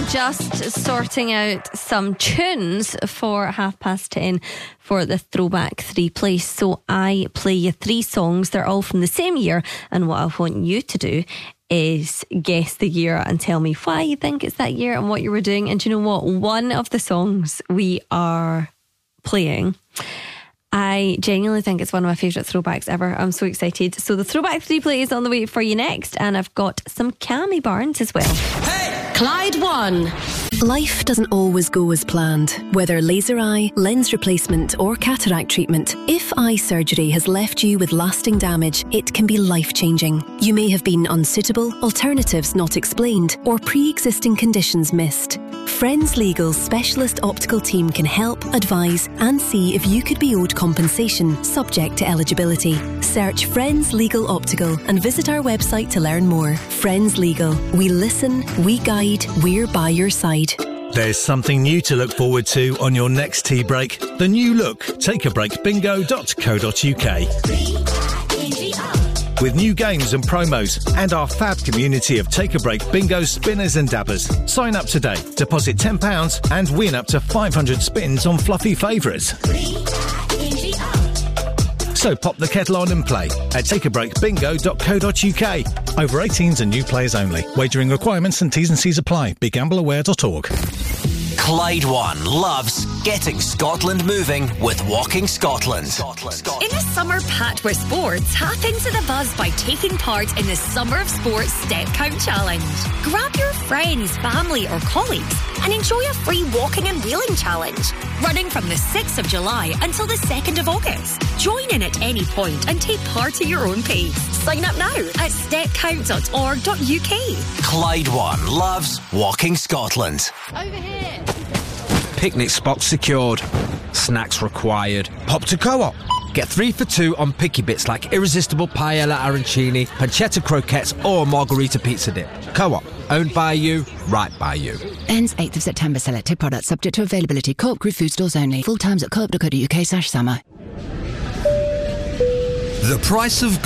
just sorting out some tunes for 10:30 for the Throwback 3 Play. So I play you 3 songs. They're all from the same year, and what I want you to do is guess the year and tell me why you think it's that year and what you were doing. And do you know what? One of the songs we are playing, I genuinely think it's one of my favourite throwbacks ever. I'm so excited. So the Throwback 3 Play is on the way for you next, and I've got some Cammy Barnes as well. Hey! Clyde One. Life doesn't always go as planned. Whether laser eye, lens replacement or cataract treatment, if eye surgery has left you with lasting damage, it can be life-changing. You may have been unsuitable, alternatives not explained, or pre-existing conditions missed. Friends Legal's specialist optical team can help, advise and see if you could be owed compensation, subject to eligibility. Search Friends Legal Optical and visit our website to learn more. Friends Legal. We listen, we guide, we're by your side. There's something new to look forward to on your next tea break. The new look, takeabreakbingo.co.uk. With new games and promos and our fab community of Take a Break bingo spinners and dabbers. Sign up today, deposit £10 and win up to 500 spins on fluffy favourites. So pop the kettle on and play at takeabreakbingo.co.uk. Over 18s and new players only. Wagering requirements and T's and C's apply. BeGambleAware.org. Clyde One loves getting Scotland moving with Walking Scotland. In a summer packed with sports, tap into the buzz by taking part in the Summer of Sports Step Count Challenge. Grab your friends, family or colleagues and enjoy a free walking and wheeling challenge, running from the 6th of July until the 2nd of August. Join in at any point and take part at your own pace. Sign up now at stepcount.org.uk. Clyde One loves Walking Scotland. Over here. Picnic spots secured. Snacks required. Pop to Co-op. Get 3 for 2 on picky bits like irresistible paella arancini, pancetta croquettes or margarita pizza dip. Co-op. Owned by you, right by you. Ends 8th of September. Selected products subject to availability. Co-op Group food stores only. Full times at co-op.co.uk/summer. The price of